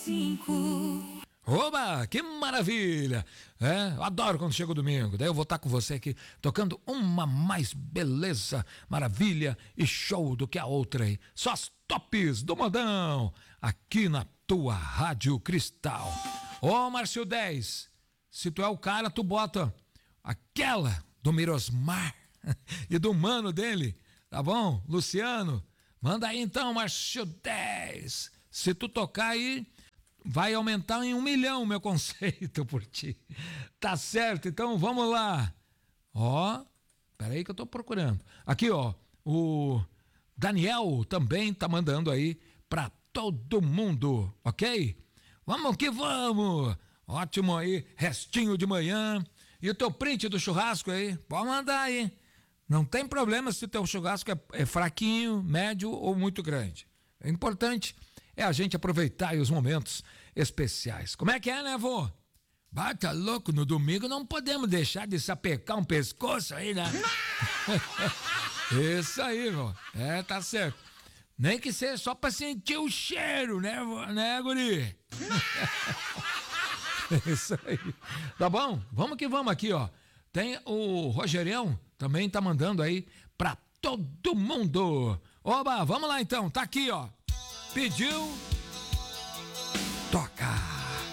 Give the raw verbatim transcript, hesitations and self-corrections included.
cinco. Oba, que maravilha! É, eu adoro quando chega o domingo. Daí eu vou estar com você aqui tocando uma mais beleza, maravilha e show do que a outra aí. Só as tops do modão aqui na tua Rádio Cristal. Ô Márcio dez, se tu é o cara, tu bota aquela do Mirosmar e do mano dele, tá bom? Luciano, manda aí então, Márcio dez. Se tu tocar aí, vai aumentar em um milhão o meu conceito por ti. Tá certo, então vamos lá. Ó, peraí que eu tô procurando. Aqui, ó, o Daniel também tá mandando aí pra todo mundo, ok? Vamos que vamos. Ótimo aí, restinho de manhã. E o teu print do churrasco aí, pode mandar aí. Não tem problema se o teu churrasco é, é fraquinho, médio ou muito grande. É importante é a gente aproveitar aí os momentos especiais. Como é que é, né, vô? Bata louco, no domingo não podemos deixar de sapecar um pescoço aí, né? Isso aí, vô. É, tá certo. Nem que seja só pra sentir o cheiro, né, vô? Né, guri? Isso aí. Tá bom? Vamos que vamos aqui, ó. Tem o Rogerião, também tá mandando aí pra todo mundo. Oba, vamos lá então, tá aqui, ó. Pediu